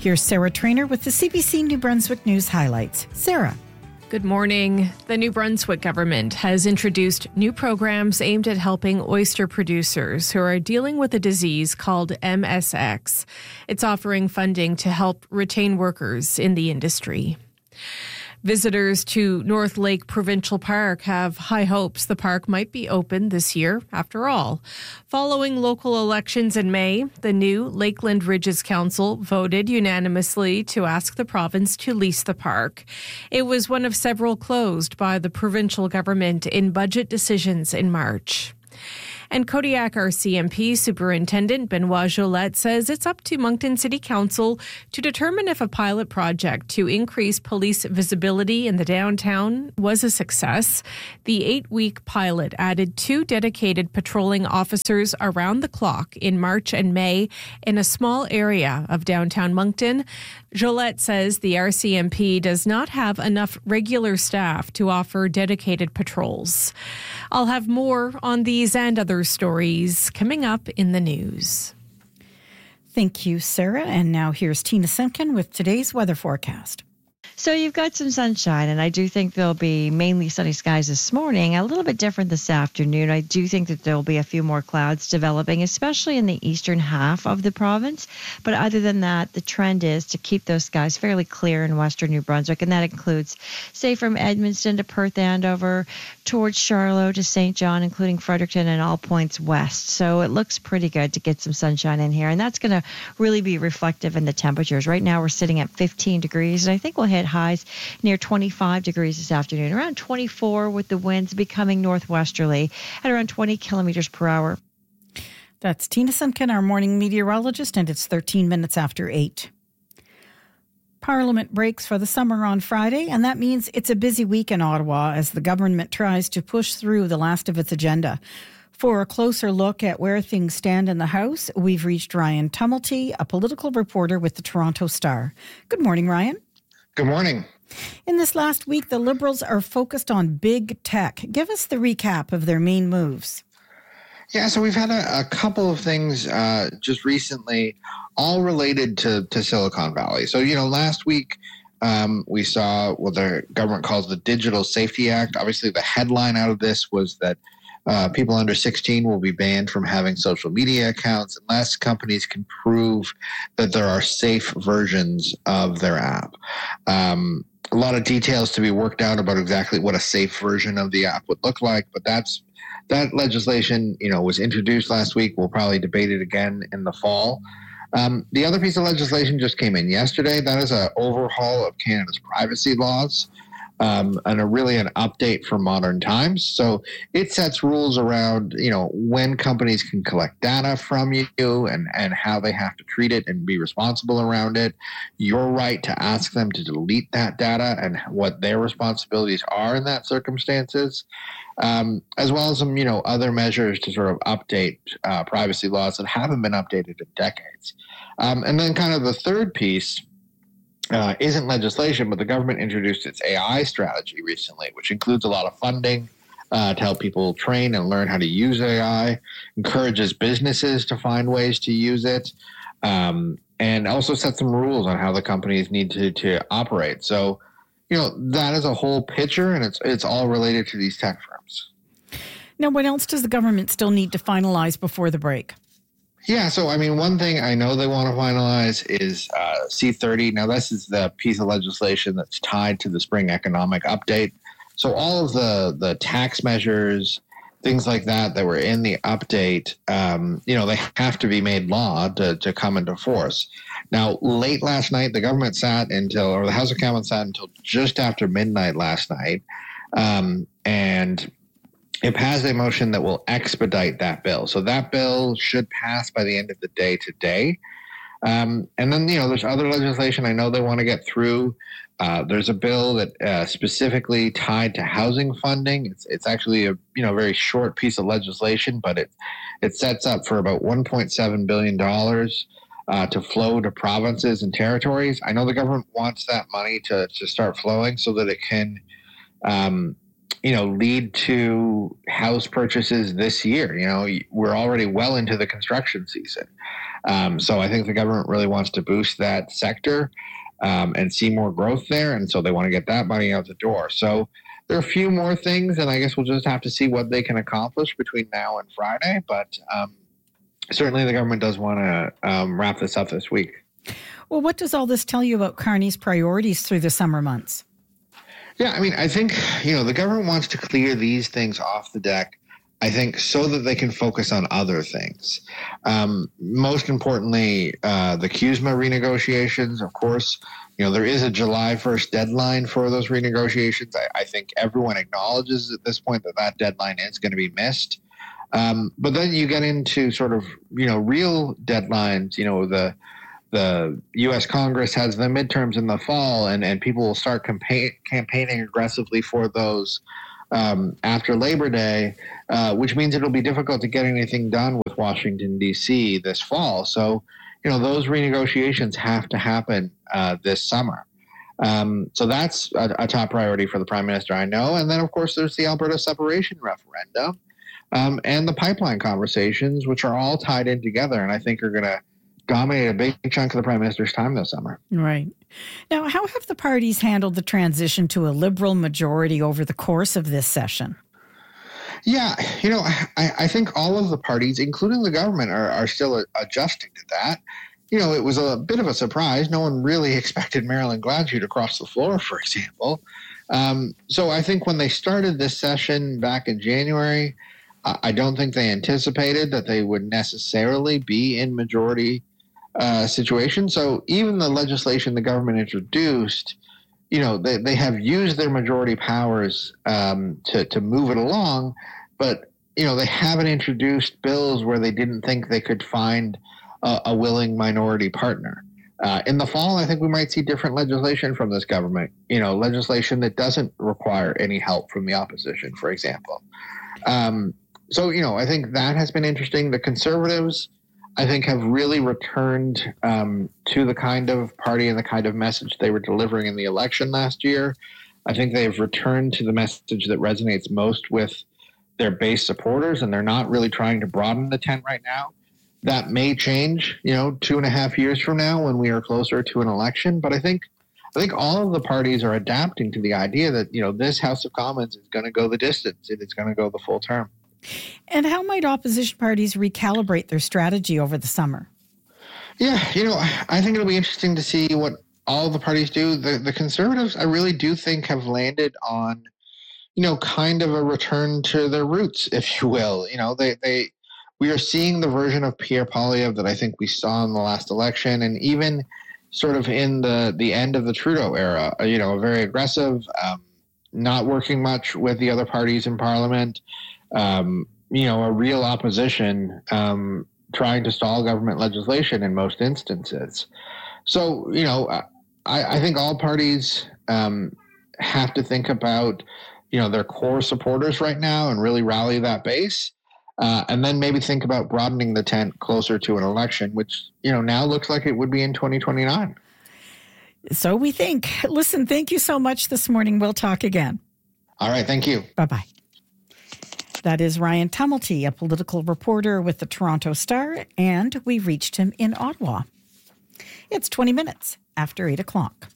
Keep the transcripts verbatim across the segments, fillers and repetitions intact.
Here's Sarah Trainer with the C B C New Brunswick News highlights. Sarah. Good morning. The New Brunswick government has introduced new programs aimed at helping oyster producers who are dealing with a disease called M S X. It's offering funding to help retain workers in the industry. Visitors to North Lake Provincial Park have high hopes the park might be open this year after all. Following local elections in May, the new Lakeland Ridges Council voted unanimously to ask the province to lease the park. It was one of several closed by the provincial government in budget decisions in March. And Kodiak R C M P Superintendent Benoit Jolette says it's up to Moncton City Council to determine if a pilot project to increase police visibility in the downtown was a success. The eight-week pilot added two dedicated patrolling officers around the clock in March and May in a small area of downtown Moncton. Jolette says the R C M P does not have enough regular staff to offer dedicated patrols. I'll have more on these and other stories coming up in the news. Thank you, Sarah. And now here's Tina Simpkin with today's weather forecast. So you've got some sunshine, and I do think there'll be mainly sunny skies this morning, a little bit different this afternoon. I do think that there'll be a few more clouds developing, especially in the eastern half of the province. But other than that, the trend is to keep those skies fairly clear in western New Brunswick, and that includes, say, from Edmundston to Perth Andover, towards Charlotte to Saint John, including Fredericton and all points west. So it looks pretty good to get some sunshine in here, and that's going to really be reflective in the temperatures. Right now we're sitting at fifteen degrees, and I think we'll hit highs near twenty-five degrees this afternoon, around twenty-four with the winds becoming northwesterly at around twenty kilometers per hour. That's Tina Simpkin, our morning meteorologist, and it's thirteen minutes after eight. Parliament breaks for the summer on Friday, and that means it's a busy week in Ottawa as the government tries to push through the last of its agenda. For a closer look at where things stand in the House, we've reached Ryan Tumulty, a political reporter with the Toronto Star. Good morning, Ryan. Good morning. In this last week, the Liberals are focused on big tech. Give us the recap of their main moves. Yeah, so we've had a, a couple of things uh, just recently, all related to, to Silicon Valley. So, you know, last week um, we saw what the government calls the Digital Safety Act. Obviously, the headline out of this was that uh, people under sixteen will be banned from having social media accounts unless companies can prove that there are safe versions of their app. Um, a lot of details to be worked out about exactly what a safe version of the app would look like, but that's that legislation, you know, was introduced last week. We'll probably debate it again in the fall. Um, the other piece of legislation just came in yesterday. That is an overhaul of Canada's privacy laws. Um, and a really an update for modern times. So it sets rules around, you know, when companies can collect data from you and, and how they have to treat it and be responsible around it, your right to ask them to delete that data and what their responsibilities are in that circumstances, um, as well as some, you know, other measures to sort of update uh, privacy laws that haven't been updated in decades. Um, and then kind of the third piece Uh, isn't legislation, but the government introduced its A I strategy recently, which includes a lot of funding uh, to help people train and learn how to use A I, encourages businesses to find ways to use it, um, and also sets some rules on how the companies need to, to operate. So, you know, that is a whole picture, and it's it's all related to these tech firms. Now, what else does the government still need to finalize before the break? Yeah, so I mean, one thing I know they want to finalize is uh, C thirty. Now, this is the piece of legislation that's tied to the spring economic update. So all of the the tax measures, things like that that were in the update, um, you know, they have to be made law to, to come into force. Now, late last night, the government sat until, or the House of Commons sat until just after midnight last night, um, and it passed a motion that will expedite that bill. So that bill should pass by the end of the day today. Um, and then, you know, there's other legislation I know they want to get through. Uh, there's a bill that uh, specifically tied to housing funding. It's it's actually a you know very short piece of legislation, but it it sets up for about one point seven billion dollars uh, to flow to provinces and territories. I know the government wants that money to to start flowing so that it can um, you know, lead to house purchases this year. You know, we're already well into the construction season. Um, so I think the government really wants to boost that sector um, and see more growth there. And so they want to get that money out the door. So there are a few more things, and I guess we'll just have to see what they can accomplish between now and Friday. But um, certainly the government does want to um, wrap this up this week. Well, what does all this tell you about Carney's priorities through the summer months? Yeah, I mean, I think, you know, the government wants to clear these things off the deck, I think, so that they can focus on other things. Um, most importantly, uh, the C U S M A renegotiations, of course. You know, there is a July first deadline for those renegotiations. I, I think everyone acknowledges at this point that that deadline is going to be missed. Um, but then you get into sort of, you know, real deadlines. You know, the the U S Congress has the midterms in the fall, and, and people will start campaign, campaigning aggressively for those um, after Labor Day, uh, which means it'll be difficult to get anything done with Washington, D C this fall. So, you know, those renegotiations have to happen uh, this summer. Um, so that's a, a top priority for the Prime Minister, I know. And then, of course, there's the Alberta separation referendum um, and the pipeline conversations, which are all tied in together and I think are going to dominate a big chunk of the Prime Minister's time this summer. Right. Now, how have the parties handled the transition to a Liberal majority over the course of this session? Yeah, you know, I, I think all of the parties, including the government, are, are still adjusting to that. You know, it was a bit of a surprise. No one really expected Marilyn Gladue to cross the floor, for example. Um, so I think when they started this session back in January, I don't think they anticipated that they would necessarily be in majority uh, situation. So even the legislation the government introduced, you know, they, they have used their majority powers um, to, to move it along, but, you know, they haven't introduced bills where they didn't think they could find a, a willing minority partner. Uh, in the fall, I think we might see different legislation from this government, you know, legislation that doesn't require any help from the opposition, for example. Um, so, you know, I think that has been interesting. The Conservatives, I think, have really returned um, to the kind of party and the kind of message they were delivering in the election last year. I think they've returned to the message that resonates most with their base supporters, and they're not really trying to broaden the tent right now. That may change, you know, two and a half years from now when we are closer to an election. But I think I think all of the parties are adapting to the idea that, you know, this House of Commons is going to go the distance. It is going to go the full term. And how might opposition parties recalibrate their strategy over the summer? Yeah, you know, I think it'll be interesting to see what all the parties do. The, the Conservatives, I really do think, have landed on, you know, kind of a return to their roots, if you will. You know, they, they we are seeing the version of Pierre Poilievre that I think we saw in the last election, and even sort of in the, the end of the Trudeau era, you know, very aggressive, um, not working much with the other parties in Parliament, um, you know, a real opposition, um, trying to stall government legislation in most instances. So, you know, I, I think all parties um, have to think about, you know, their core supporters right now and really rally that base. Uh, and then maybe think about broadening the tent closer to an election, which, you know, now looks like it would be in twenty twenty-nine. So we think. Listen, thank you so much this morning. We'll talk again. All right. Thank you. Bye-bye. That is Ryan Tumulty, a political reporter with the Toronto Star, and we reached him in Ottawa. It's twenty minutes after eight o'clock.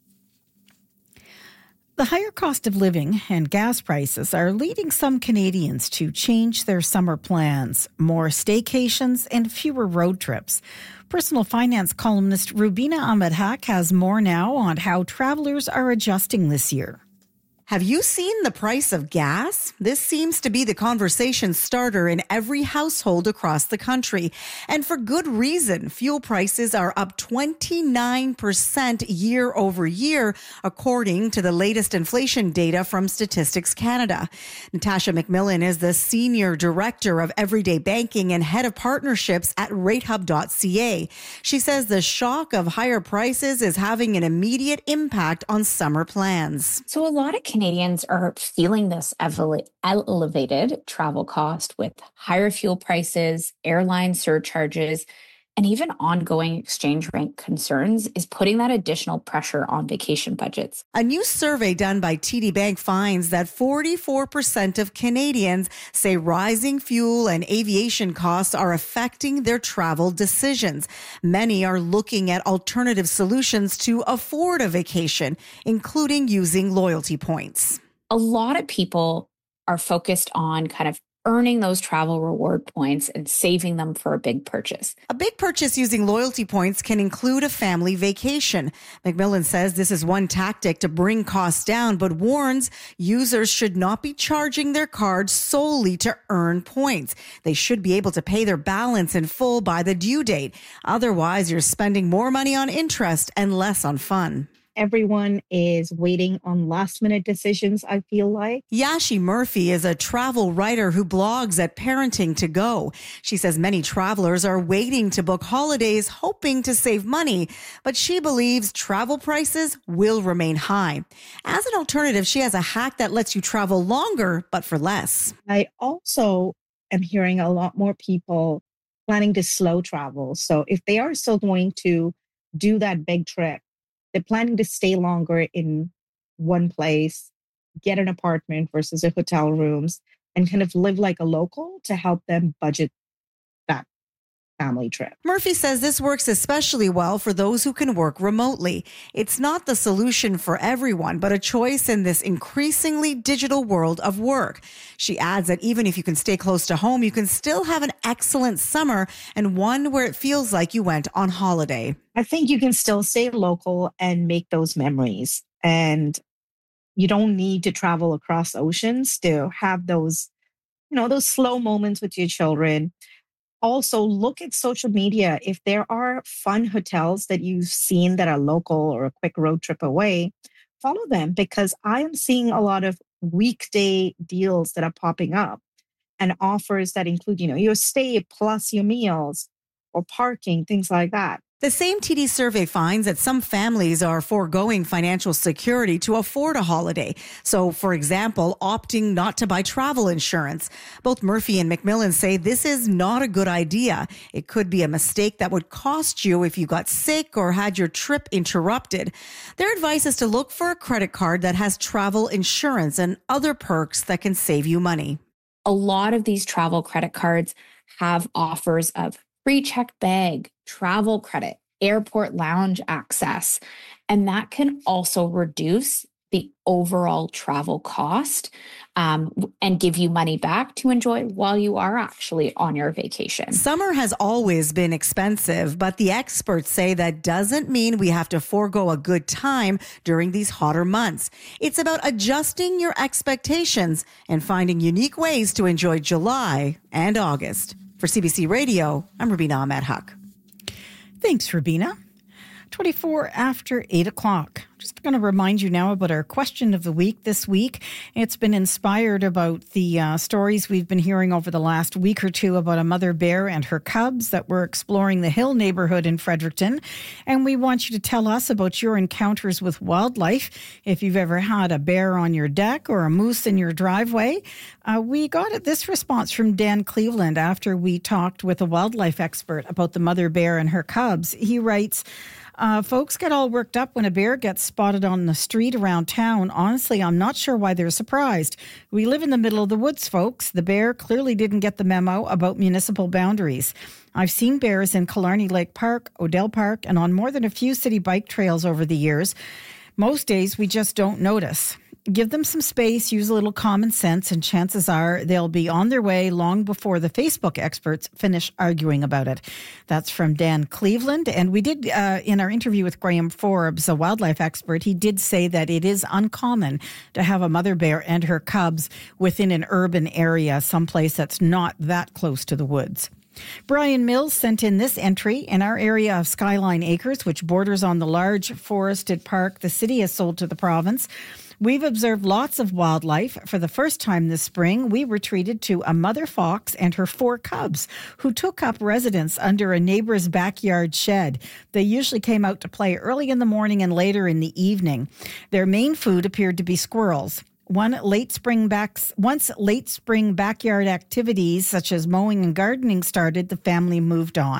The higher cost of living and gas prices are leading some Canadians to change their summer plans, more staycations and fewer road trips. Personal finance columnist Rubina Ahmed-Haq has more now on how travelers are adjusting this year. Have you seen the price of gas? This seems to be the conversation starter in every household across the country. And for good reason. Fuel prices are up twenty-nine percent year over year, according to the latest inflation data from Statistics Canada. Natasha McMillan is the Senior Director of Everyday Banking and Head of Partnerships at ratehub dot c a. She says the shock of higher prices is having an immediate impact on summer plans. So a lot of Canadians are feeling this elevated travel cost with higher fuel prices, airline surcharges, and even ongoing exchange rate concerns is putting that additional pressure on vacation budgets. A new survey done by T D Bank finds that forty-four percent of Canadians say rising fuel and aviation costs are affecting their travel decisions. Many are looking at alternative solutions to afford a vacation, including using loyalty points. A lot of people are focused on kind of earning those travel reward points and saving them for a big purchase. A big purchase using loyalty points can include a family vacation. McMillan says this is one tactic to bring costs down, but warns users should not be charging their cards solely to earn points. They should be able to pay their balance in full by the due date. Otherwise, you're spending more money on interest and less on fun. Everyone is waiting on last minute decisions, I feel like. Yashi Murphy is a travel writer who blogs at Parenting to Go. She says many travelers are waiting to book holidays, hoping to save money, but she believes travel prices will remain high. As an alternative, she has a hack that lets you travel longer, but for less. I also am hearing a lot more people planning to slow travel. So if they are still going to do that big trip, they're planning to stay longer in one place, get an apartment versus a hotel rooms, and kind of live like a local to help them budget that family trip. Murphy says this works especially well for those who can work remotely. It's not the solution for everyone, but a choice in this increasingly digital world of work. She adds that even if you can stay close to home, you can still have an excellent summer and one where it feels like you went on holiday. I think you can still stay local and make those memories. And you don't need to travel across oceans to have those, you know, those slow moments with your children. Also, look at social media. If there are fun hotels that you've seen that are local or a quick road trip away, follow them, because I am seeing a lot of weekday deals that are popping up and offers that include, you know, your stay plus your meals or parking, things like that. The same T D survey finds that some families are foregoing financial security to afford a holiday. So, for example, opting not to buy travel insurance. Both Murphy and McMillan say this is not a good idea. It could be a mistake that would cost you if you got sick or had your trip interrupted. Their advice is to look for a credit card that has travel insurance and other perks that can save you money. A lot of these travel credit cards have offers of free checked bag, travel credit, airport lounge access, and that can also reduce the overall travel cost um, and give you money back to enjoy while you are actually on your vacation. Summer has always been expensive, but the experts say that doesn't mean we have to forego a good time during these hotter months. It's about adjusting your expectations and finding unique ways to enjoy July and August. For C B C Radio, I'm Rubina Ahmed Haq. Thanks, Rubina. twenty-four after eight o'clock. Just going to remind you now about our question of the week this week. It's been inspired about the uh, stories we've been hearing over the last week or two about a mother bear and her cubs that were exploring the Hill neighborhood in Fredericton. And we want you to tell us about your encounters with wildlife. If you've ever had a bear on your deck or a moose in your driveway. Uh, we got this response from Dan Cleveland after we talked with a wildlife expert about the mother bear and her cubs. He writes, Uh, folks get all worked up when a bear gets spotted on the street around town. Honestly, I'm not sure why they're surprised. We live in the middle of the woods, folks. The bear clearly didn't get the memo about municipal boundaries. I've seen bears in Killarney Lake Park, Odell Park, and on more than a few city bike trails over the years. Most days, we just don't notice. Give them some space, use a little common sense, and chances are they'll be on their way long before the Facebook experts finish arguing about it. That's from Dan Cleveland. And we did, uh, in our interview with Graham Forbes, a wildlife expert, he did say that it is uncommon to have a mother bear and her cubs within an urban area, someplace that's not that close to the woods. Brian Mills sent in this entry. In our area of Skyline Acres, which borders on the large forested park the city has sold to the province, we've observed lots of wildlife. For the first time this spring, we were treated to a mother fox and her four cubs who took up residence under a neighbor's backyard shed. They usually came out to play early in the morning and later in the evening. Their main food appeared to be squirrels. One late spring backs, once late spring backyard activities such as mowing and gardening started, the family moved on.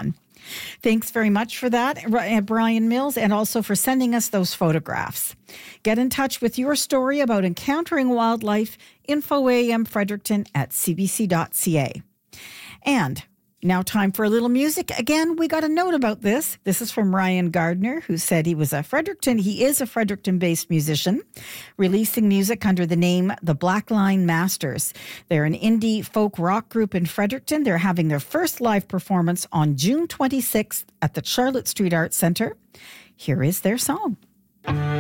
Thanks very much for that, Brian Mills, and also for sending us those photographs. Get in touch with your story about encountering wildlife, info A M Fredericton at c b c dot c a. And now time for a little music. Again, we got a note about this. This is from Ryan Gardner, who said he was a Fredericton. He is a Fredericton-based musician, releasing music under the name The Blackline Masters. They're an indie folk rock group in Fredericton. They're having their first live performance on June twenty-sixth at the Charlotte Street Arts Centre. Here is their song.